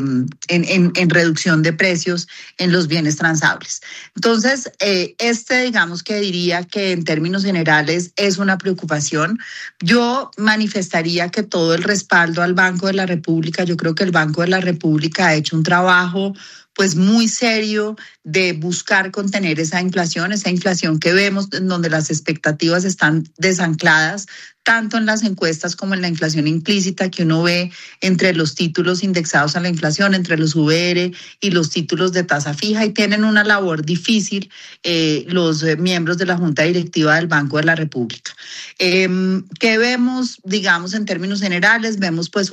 en reducción de precios en los bienes transables. Entonces, digamos que diría que en términos generales es una preocupación. Yo manifestaría que todo el respaldo al Banco de la República, yo creo que el Banco de la República ha hecho un trabajo pues muy serio de buscar contener esa inflación que vemos en donde las expectativas están desancladas, tanto en las encuestas como en la inflación implícita que uno ve entre los títulos indexados a la inflación, entre los VR y los títulos de tasa fija, y tienen una labor difícil los miembros de la Junta Directiva del Banco de la República. ¿Qué vemos, digamos, en términos generales? Vemos pues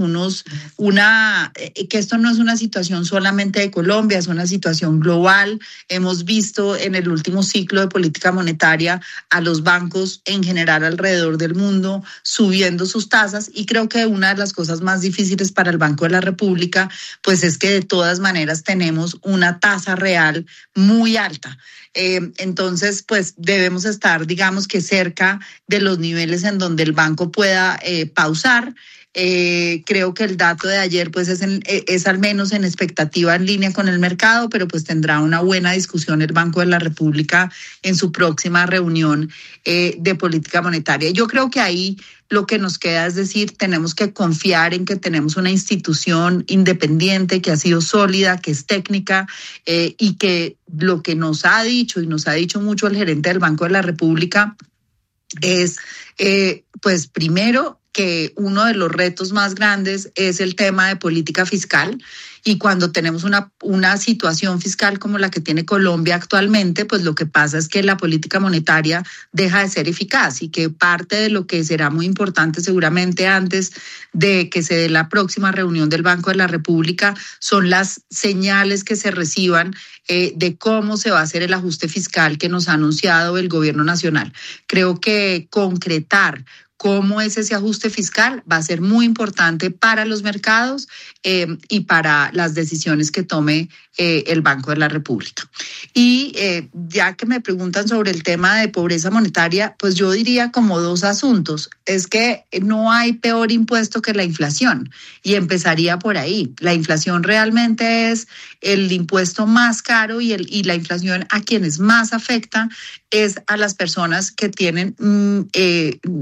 que esto no es una situación solamente de Colombia, es una situación global. Hemos visto en el último ciclo de política monetaria a los bancos en general alrededor del mundo subiendo sus tasas, y creo que una de las cosas más difíciles para el Banco de la República pues es que de todas maneras tenemos una tasa real muy alta. Entonces pues debemos estar, digamos que cerca de los niveles en donde el banco pueda pausar. Creo que el dato de ayer pues es al menos en expectativa en línea con el mercado, pero pues tendrá una buena discusión el Banco de la República en su próxima reunión de política monetaria. Yo creo que ahí lo que nos queda es decir, tenemos que confiar en que tenemos una institución independiente que ha sido sólida, que es técnica, y que lo que nos ha dicho, y nos ha dicho mucho el gerente del Banco de la República, es pues primero que uno de los retos más grandes es el tema de política fiscal, y cuando tenemos una situación fiscal como la que tiene Colombia actualmente, pues lo que pasa es que la política monetaria deja de ser eficaz, y que parte de lo que será muy importante seguramente antes de que se dé la próxima reunión del Banco de la República son las señales que se reciban de cómo se va a hacer el ajuste fiscal que nos ha anunciado el gobierno nacional. Creo que concretar cómo es ese ajuste fiscal va a ser muy importante para los mercados y para las decisiones que tome el Banco de la República. Y ya que me preguntan sobre el tema de pobreza monetaria, pues yo diría como dos asuntos. Es que no hay peor impuesto que la inflación, y empezaría por ahí. La inflación realmente es el impuesto más caro, y la inflación a quienes más afecta es a las personas que tienen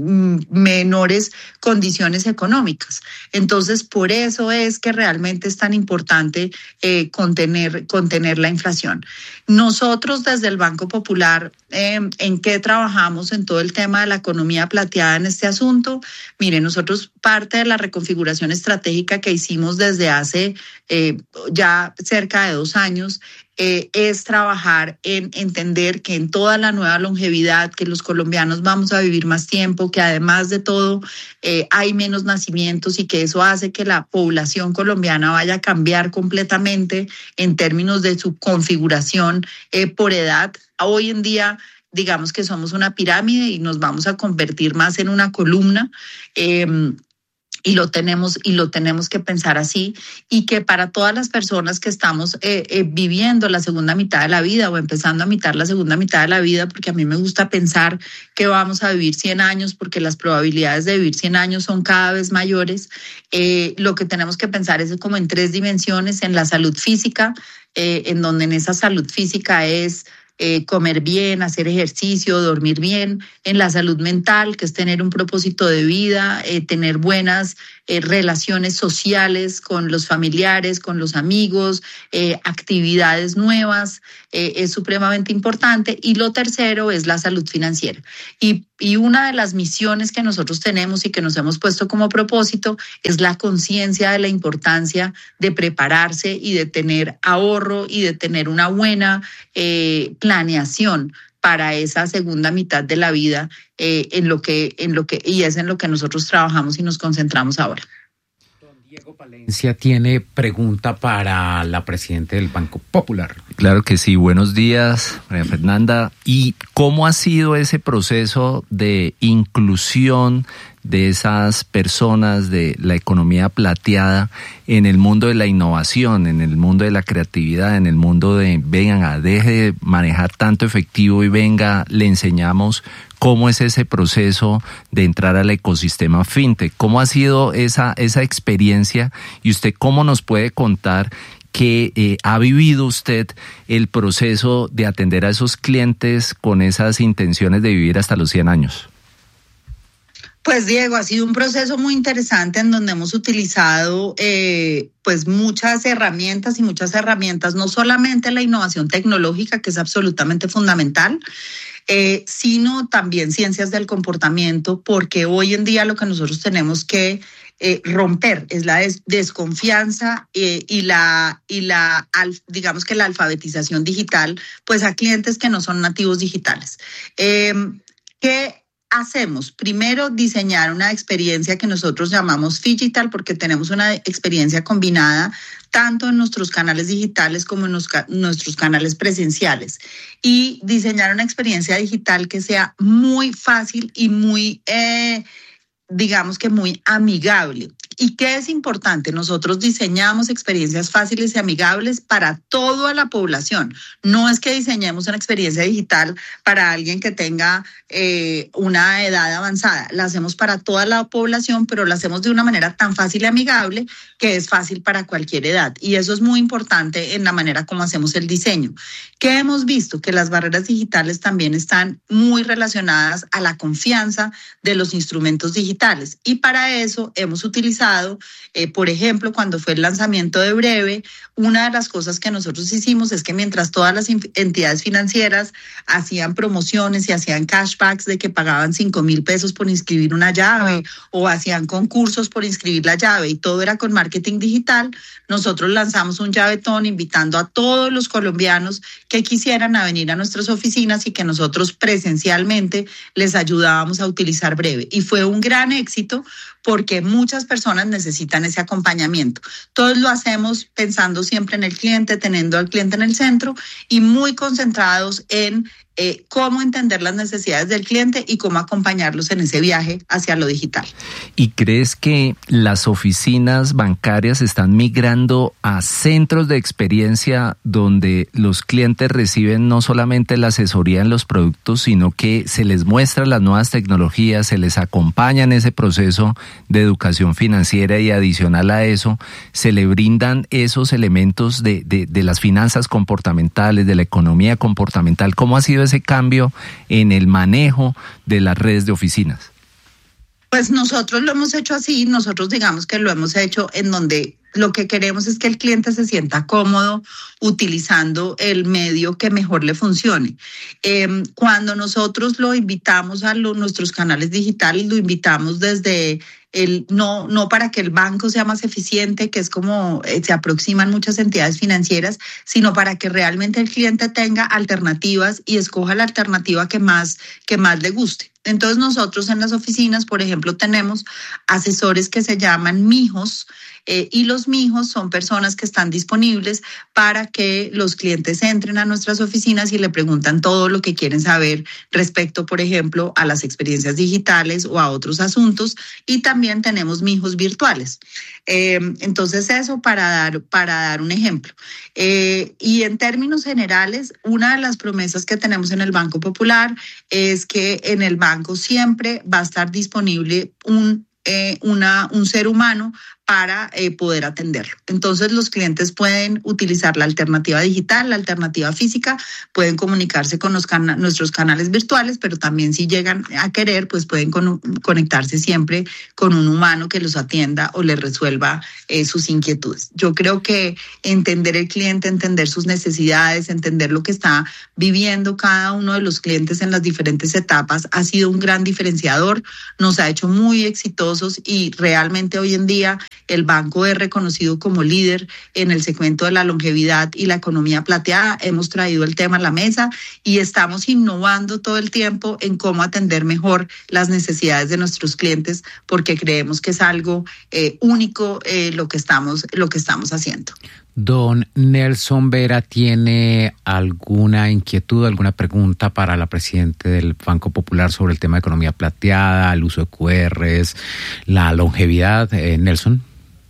menores condiciones económicas. Entonces, por eso es que realmente es tan importante contener la inflación. Nosotros desde el Banco Popular, ¿en qué trabajamos en todo el tema de la economía plateada en este asunto? Mire, nosotros parte de la reconfiguración estratégica que hicimos desde hace ya cerca de 2 años es trabajar en entender que en toda la nueva longevidad, que los colombianos vamos a vivir más tiempo, que además de todo hay menos nacimientos y que eso hace que la población colombiana vaya a cambiar completamente en términos de su configuración por edad. Hoy en día, digamos que somos una pirámide y nos vamos a convertir más en una columna. Y lo tenemos que pensar así, y que para todas las personas que estamos viviendo la segunda mitad de la vida o empezando a mitad la segunda mitad de la vida, porque a mí me gusta pensar que vamos a vivir 100 años porque las probabilidades de vivir 100 años son cada vez mayores, lo que tenemos que pensar es como en 3 dimensiones: en la salud física, en donde en esa salud física es comer bien, hacer ejercicio, dormir bien; en la salud mental, que es tener un propósito de vida, tener buenas relaciones sociales con los familiares, con los amigos, actividades nuevas, es supremamente importante. Y lo tercero es la salud financiera. Y una de las misiones que nosotros tenemos y que nos hemos puesto como propósito es la conciencia de la importancia de prepararse y de tener ahorro y de tener una buena planeación para esa segunda mitad de la vida, y es en lo que nosotros trabajamos y nos concentramos ahora. Don Diego Palencia tiene pregunta para la presidenta del Banco Popular. Claro que sí, buenos días, María Fernanda. ¿Y cómo ha sido ese proceso de inclusión de esas personas de la economía plateada en el mundo de la innovación, en el mundo de la creatividad, en el mundo de deje de manejar tanto efectivo y venga, le enseñamos cómo es ese proceso de entrar al ecosistema fintech? ¿Cómo ha sido esa experiencia? Y usted, ¿cómo nos puede contar que ha vivido usted el proceso de atender a esos clientes con esas intenciones de vivir hasta los 100 años? Pues Diego, ha sido un proceso muy interesante en donde hemos utilizado pues muchas herramientas, no solamente la innovación tecnológica, que es absolutamente fundamental, sino también ciencias del comportamiento, porque hoy en día lo que nosotros tenemos que romper es la desconfianza digamos que la alfabetización digital, pues a clientes que no son nativos digitales. ¿Qué hacemos? Primero, diseñar una experiencia que nosotros llamamos Phygital, porque tenemos una experiencia combinada tanto en nuestros canales digitales como en nuestros canales presenciales. Y diseñar una experiencia digital que sea muy fácil y muy, digamos que muy amigable. ¿Y qué es importante? Nosotros diseñamos experiencias fáciles y amigables para toda la población. No es que diseñemos una experiencia digital para alguien que tenga una edad avanzada. La hacemos para toda la población, pero la hacemos de una manera tan fácil y amigable que es fácil para cualquier edad. Y eso es muy importante en la manera como hacemos el diseño. ¿Qué hemos visto? Que las barreras digitales también están muy relacionadas a la confianza de los instrumentos digitales. Y para eso hemos utilizado, por ejemplo, cuando fue el lanzamiento de Breve, una de las cosas que nosotros hicimos es que mientras todas las entidades financieras hacían promociones y hacían cashbacks de que pagaban 5,000 pesos por inscribir una llave o hacían concursos por inscribir la llave y todo era con marketing digital, nosotros lanzamos un llavetón invitando a todos los colombianos que quisieran a venir a nuestras oficinas y que nosotros presencialmente les ayudábamos a utilizar Breve. Y fue un gran éxito porque muchas personas necesitan ese acompañamiento. Todos lo hacemos pensando siempre en el cliente, teniendo al cliente en el centro y muy concentrados en cómo entender las necesidades del cliente y cómo acompañarlos en ese viaje hacia lo digital. ¿Y crees que las oficinas bancarias están migrando a centros de experiencia donde los clientes reciben no solamente la asesoría en los productos, sino que se les muestra las nuevas tecnologías, se les acompaña en ese proceso de educación financiera y adicional a eso, se le brindan esos elementos de las finanzas comportamentales, de la economía comportamental? ¿Cómo ha sido ese cambio en el manejo de las redes de oficinas? Pues nosotros lo hemos hecho así, nosotros digamos que lo hemos hecho en donde lo que queremos es que el cliente se sienta cómodo utilizando el medio que mejor le funcione. Cuando nosotros lo invitamos a nuestros canales digitales, lo invitamos desde no para que el banco sea más eficiente, que es como se aproximan muchas entidades financieras, sino para que realmente el cliente tenga alternativas y escoja la alternativa que más le guste. Entonces nosotros en las oficinas, por ejemplo, tenemos asesores que se llaman mijos, y los mijos son personas que están disponibles para que los clientes entren a nuestras oficinas y le preguntan todo lo que quieren saber respecto, por ejemplo, a las experiencias digitales o a otros asuntos. Y también tenemos mijos virtuales. Entonces eso para dar un ejemplo. Y en términos generales, una de las promesas que tenemos en el Banco Popular es que en el banco siempre va a estar disponible un ser humano para poder atenderlo. Entonces los clientes pueden utilizar la alternativa digital, la alternativa física, pueden comunicarse con nuestros canales virtuales, pero también si llegan a querer, pues pueden conectarse siempre con un humano que los atienda o les resuelva sus inquietudes. Yo creo que entender el cliente, entender sus necesidades, entender lo que está viviendo cada uno de los clientes en las diferentes etapas ha sido un gran diferenciador, nos ha hecho muy exitosos y realmente hoy en día el banco es reconocido como líder en el segmento de la longevidad y la economía plateada. Hemos traído el tema a la mesa y estamos innovando todo el tiempo en cómo atender mejor las necesidades de nuestros clientes, porque creemos que es algo único lo que estamos haciendo. Don Nelson Vera, ¿tiene alguna inquietud, alguna pregunta para la presidenta del Banco Popular sobre el tema de economía plateada, el uso de QRs, la longevidad? Nelson.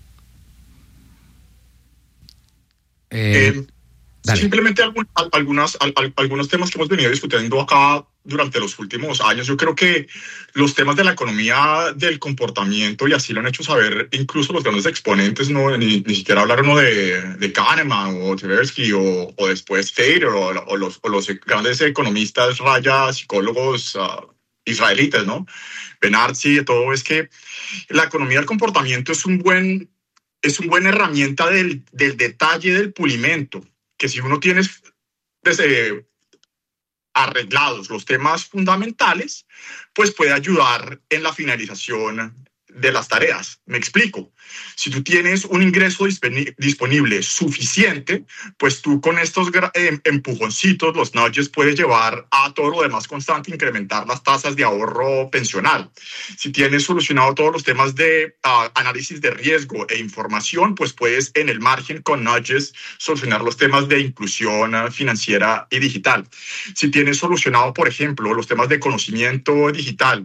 Simplemente algunos temas que hemos venido discutiendo acá durante los últimos años. Yo creo que los temas de la economía del comportamiento, y así lo han hecho saber incluso los grandes exponentes, no ni siquiera hablar uno de Kahneman o Tversky o después Thaler o los grandes economistas, psicólogos israelitas, ¿no? Benarzi, todo, es que la economía del comportamiento es una buena herramienta del detalle, del pulimento, que si uno tiene arreglados los temas fundamentales, pues puede ayudar en la finalización de las tareas. Me explico. Si tú tienes un ingreso disponible suficiente, pues tú con estos empujoncitos, los nudges, puedes llevar a todo lo demás constante, incrementar las tasas de ahorro pensional. Si tienes solucionado todos los temas de análisis de riesgo e información, pues puedes en el margen con nudges solucionar los temas de inclusión financiera y digital. Si tienes solucionado, por ejemplo, los temas de conocimiento digital,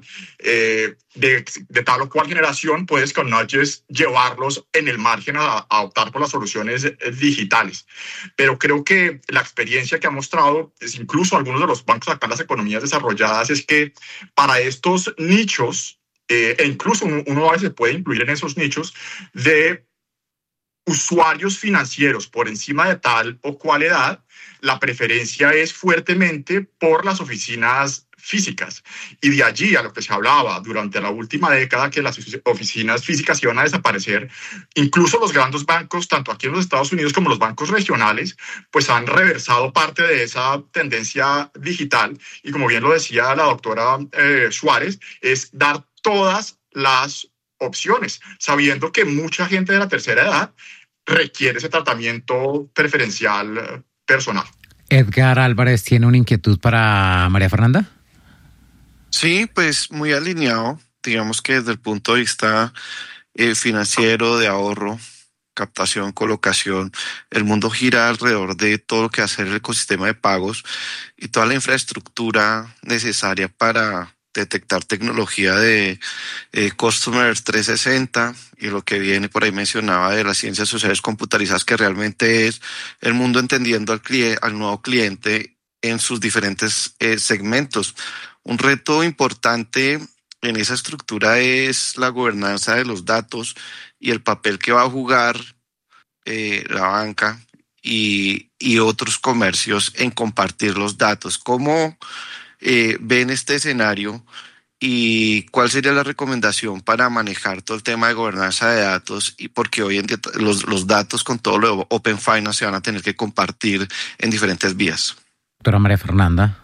de tal o cual generación, puedes con nudges llevarlos en el margen a optar por las soluciones digitales. Pero creo que la experiencia que ha mostrado, incluso algunos de los bancos acá en las economías desarrolladas, es que para estos nichos, e incluso uno a veces puede incluir en esos nichos de usuarios financieros por encima de tal o cual edad, la preferencia es fuertemente por las oficinas físicas. Y de allí a lo que se hablaba durante la última década, que las oficinas físicas iban a desaparecer, incluso los grandes bancos, tanto aquí en los Estados Unidos como los bancos regionales, pues han reversado parte de esa tendencia digital. Y como bien lo decía la doctora Suárez, es dar todas las opciones, sabiendo que mucha gente de la tercera edad requiere ese tratamiento preferencial personal. Edgar Álvarez tiene una inquietud para María Fernanda. Sí, pues muy alineado, digamos que desde el punto de vista financiero, de ahorro, captación, colocación, el mundo gira alrededor de todo lo que hace el ecosistema de pagos y toda la infraestructura necesaria para detectar tecnología de Customer 360 y lo que viene por ahí mencionaba de las ciencias sociales computarizadas, que realmente es el mundo entendiendo al nuevo cliente en sus diferentes segmentos. Un reto importante en esa estructura es la gobernanza de los datos y el papel que va a jugar la banca y otros comercios en compartir los datos. ¿Cómo ven este escenario ¿Y cuál sería la recomendación para manejar todo el tema de gobernanza de datos? Y porque hoy en día los datos con todo lo de Open Finance se van a tener que compartir en diferentes vías. Doctora María Fernanda.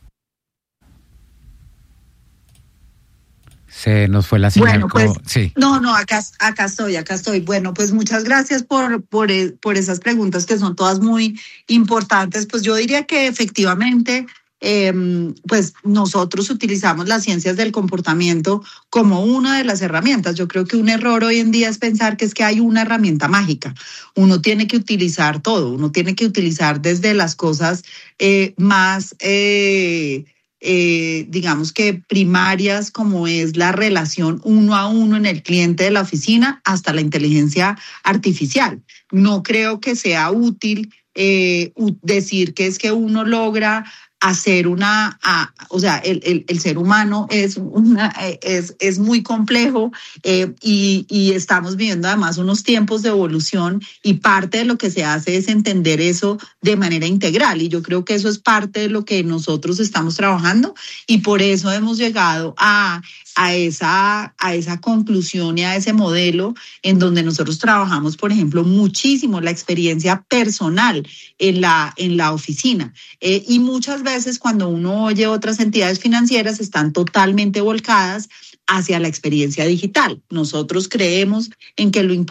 Se nos fue la señal. Bueno, pues, sí. No, acá estoy. Bueno, pues muchas gracias por esas preguntas que son todas muy importantes. Pues yo diría que efectivamente, pues nosotros utilizamos las ciencias del comportamiento como una de las herramientas. Yo creo que un error hoy en día es pensar que hay una herramienta mágica. Uno tiene que utilizar todo, uno tiene que utilizar desde las cosas más digamos que primarias, como es la relación uno a uno en el cliente de la oficina, hasta la inteligencia artificial. No creo que sea útil decir que es que uno logra hacer o sea, el ser humano es muy complejo y estamos viviendo además unos tiempos de evolución, y parte de lo que se hace es entender eso de manera integral, y yo creo que eso es parte de lo que nosotros estamos trabajando, y por eso hemos llegado a esa conclusión y a ese modelo en donde nosotros trabajamos, por ejemplo, muchísimo la experiencia personal en la oficina, y muchas veces cuando uno oye otras entidades financieras están totalmente volcadas hacia la experiencia digital. Nosotros creemos en que lo